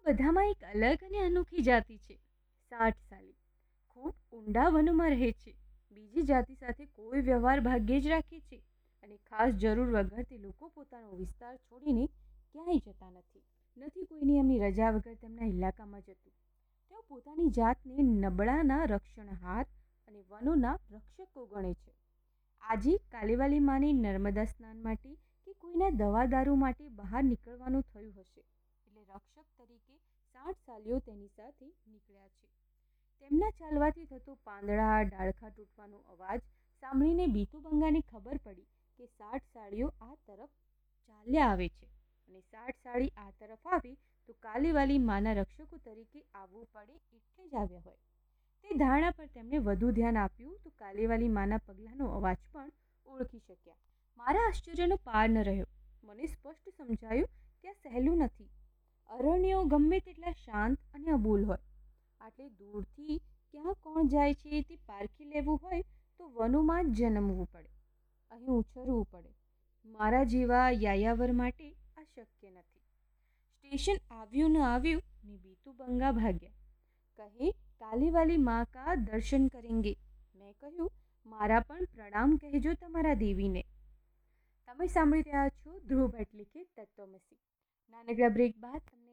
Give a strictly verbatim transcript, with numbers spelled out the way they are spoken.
બધામાં એક અલગ અને અનોખી જાતિ છે, સાઠ સાલી. ખૂબ ઊંડા વનમાં રહે છે. બીજી જાતિ સાથે કોઈ વ્યવહાર ભાગ્યે જ રાખે છે અને ખાસ જરૂર વગર તે લોકો પોતાનો વિસ્તાર છોડીને ક્યાંય જતા નથી. નથી કોઈની એમની રજા વગર તેમના ઇલાકામાં જતું. તેઓ પોતાની જાતને નબળાના રક્ષણહાર અને વનોના રક્ષકો ગણે છે. આજે કાલીવાલી માને નર્મદા સ્નાન માટે કે કોઈના દવા દારૂ માટે બહાર નીકળવાનું થયું હશે એટલે રક્ષક તરીકે સાઠ સાલીઓ તેની સાથે નીકળ્યા છે. તેમના ચાલવાથી થતો પાંદડા ડાળખા તૂટવાનો અવાજ સાંભળીને બીતુ બંગાને ખબર પડી કે સાઠ સાળીઓ આ તરફ ચાલ્યા આવે છે અને સાઠ સાળી આ તરફ આવે તો કાલીવાલી માના રક્ષકો તરીકે આવવું પડે એટલે જ આવ્યા હોય. તે ધારણા પર તેમણે વધુ ધ્યાન આપ્યું તો કાલીવાલી માના પગલાંનો અવાજ પણ ઓળખી શક્યા. મારા આશ્ચર્યનો પાર ન રહ્યો. મને સ્પષ્ટ સમજાયું કે આ સહેલું નથી. અરણ્યો ગમે તેટલા શાંત અને અબોલ હોય, આટલે દૂરથી ક્યાં કોણ જાય છે તે પારખી લેવું હોય તો વનોમાં જ જન્મવું પડે, અહીં ઉછરવું પડે. મારા જેવા યાયાવર માટે આ શક્ય નથી. સ્ટેશન આવ્યું ન આવ્યું ને બીતુ બંગા ભાગ્યા. કહે કાલીવાલી માँ કા દર્શન કરેંગે. મેં કહ્યું મારા પણ પ્રણામ કહેજો તમારા દેવીને. તમે સાંભળી રહ્યા છો ધ્રુવ ભટ્ટ લિખિત તત્વમસી. નાનકડા બ્રેક બાદ